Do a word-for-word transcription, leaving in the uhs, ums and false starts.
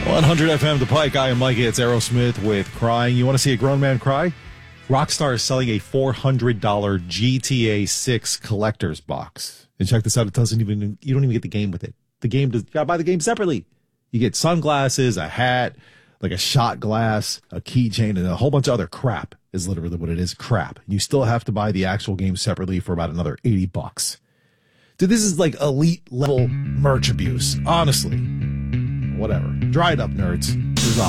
one hundred F M, The Pike. I am Mikey. It's Aerosmith with Crying. You want to see a grown man cry? Rockstar is selling a four hundred dollars G T A six collector's box. And check this out. It doesn't even, you don't even get the game with it. The game does, you gotta buy the game separately. You get sunglasses, a hat, like a shot glass, a keychain, and a whole bunch of other crap is literally what it is. Crap. You still have to buy the actual game separately for about another eighty bucks. Dude, this is like elite level merch abuse. Honestly. Whatever. Dry it up, nerds.